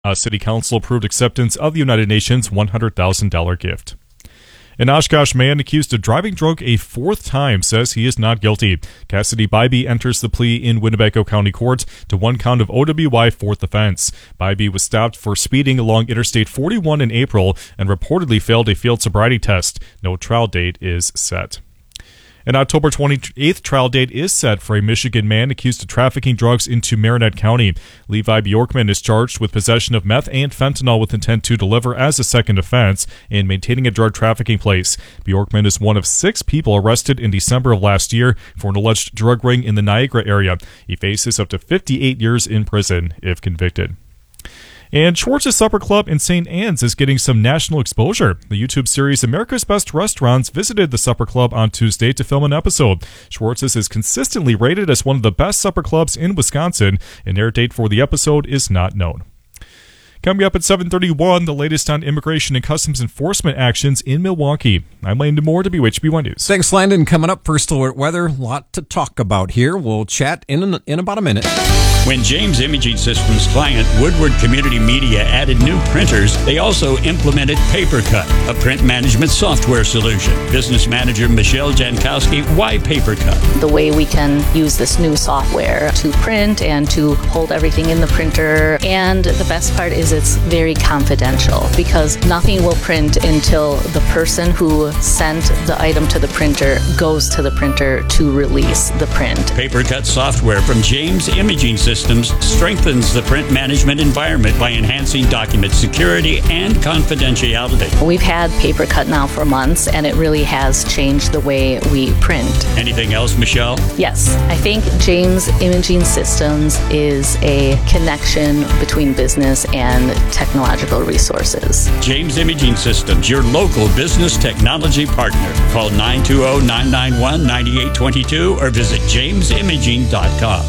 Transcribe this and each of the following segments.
City Council approved acceptance of the United Nations $100,000 gift. An Oshkosh man accused of driving drunk a fourth time says he is not guilty. Cassidy Bybee enters the plea in Winnebago County Court to one count of OWI fourth offense. Bybee was stopped for speeding along Interstate 41 in April and reportedly failed a field sobriety test. No trial date is set. An October 28th trial date is set for a Michigan man accused of trafficking drugs into Marinette County. Levi Bjorkman is charged with possession of meth and fentanyl with intent to deliver as a second offense and maintaining a drug trafficking place. Bjorkman is one of 6 people arrested in December of last year for an alleged drug ring in the Niagara area. He faces up to 58 years in prison if convicted. And Schwartz's Supper Club in St. Anne's is getting some national exposure. The YouTube series America's Best Restaurants visited the Supper Club on Tuesday to film an episode. Schwartz's is consistently rated as one of the best supper clubs in Wisconsin. An air date for the episode is not known. Coming up at 7:31, the latest on immigration and customs enforcement actions in Milwaukee. I'm Landon Moore, WHB1 News. Thanks, Landon. Coming up, first alert weather. A lot to talk about here. We'll chat in about a minute. When James Imaging Systems client Woodward Community Media added new printers, they also implemented PaperCut, a print management software solution. Business manager Michelle Jankowski, why PaperCut? The way we can use this new software to print and to hold everything in the printer. And the best part is it's very confidential because nothing will print until the person who sent the item to the printer goes to the printer to release the print. PaperCut software from James Imaging Systems strengthens the print management environment by enhancing document security and confidentiality. We've had PaperCut now for months, and it really has changed the way we print. Anything else, Michelle? Yes, I think James Imaging Systems is a connection between business and technological resources. James Imaging Systems, your local business technology partner. Call 920-991-9822 or visit jamesimaging.com.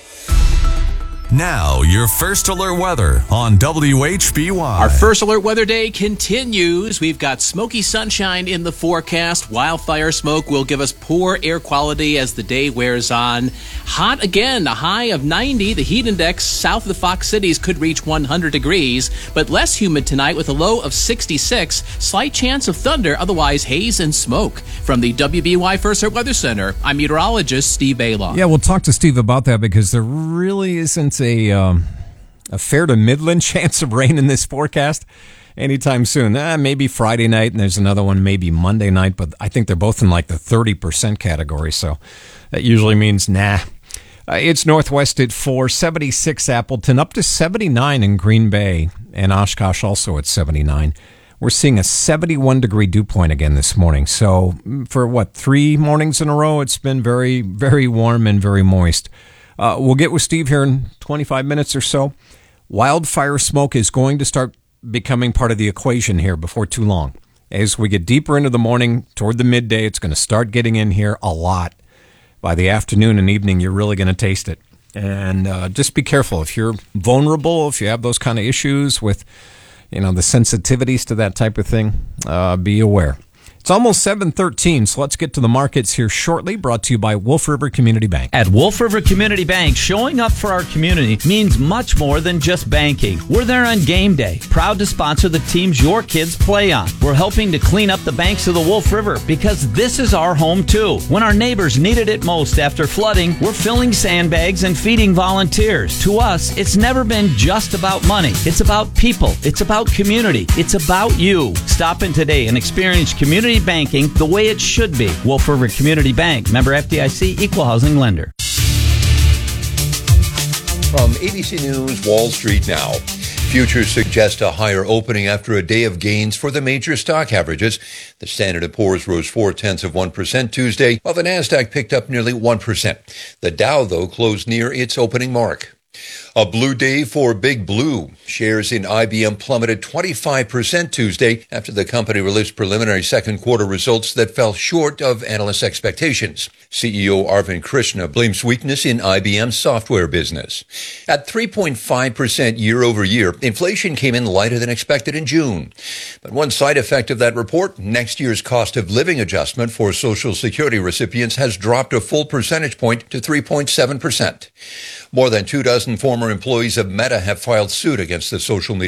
Now, your first alert weather on WHBY. Our first alert weather day continues. We've got smoky sunshine in the forecast. Wildfire smoke will give us poor air quality as the day wears on. Hot again, a high of 90. The heat index south of the Fox Cities could reach 100 degrees, but less humid tonight with a low of 66. Slight chance of thunder, otherwise haze and smoke. From the WBY First Alert Weather Center, I'm meteorologist Steve Baylon. Yeah, we'll talk to Steve about that because there really isn't a fair to midland chance of rain in this forecast anytime soon. Maybe Friday night, and there's another one maybe Monday night, but I think they're both in like the 30% category, so that usually means nah. It's northwest at 76 Appleton, up to 79 in Green Bay, and Oshkosh also at 79. We're seeing a 71-degree dew point again this morning. So for 3 mornings in a row, it's been very, very warm and very moist. We'll get with Steve here in 25 minutes or so. Wildfire smoke is going to start becoming part of the equation here before too long. As we get deeper into the morning, toward the midday, it's going to start getting in here a lot. By the afternoon and evening, you're really going to taste it. And just be careful. If you're vulnerable, if you have those kind of issues with, the sensitivities to that type of thing, be aware. It's almost 7:13, so let's get to the markets here shortly, brought to you by Wolf River Community Bank. At Wolf River Community Bank, showing up for our community means much more than just banking. We're there on game day, proud to sponsor the teams your kids play on. We're helping to clean up the banks of the Wolf River because this is our home too. When our neighbors needed it most after flooding, we're filling sandbags and feeding volunteers. To us, it's never been just about money. It's about people. It's about community. It's about you. Stop in today and experience community banking the way it should be. Wolf River Community Bank, member FDIC, equal housing lender. From ABC News, Wall Street now. Futures suggest a higher opening after a day of gains for the major stock averages. The Standard & Poor's rose 0.4% Tuesday, while the Nasdaq picked up nearly 1%. The Dow, though, closed near its opening mark. A blue day for Big Blue. Shares in IBM plummeted 25% Tuesday after the company released preliminary second quarter results that fell short of analysts' expectations. CEO Arvind Krishna blames weakness in IBM's software business. At 3.5% year over year, inflation came in lighter than expected in June. But one side effect of that report, next year's cost of living adjustment for Social Security recipients has dropped a full percentage point to 3.7%. More than 24 former Former employees of Meta have filed suit against the social media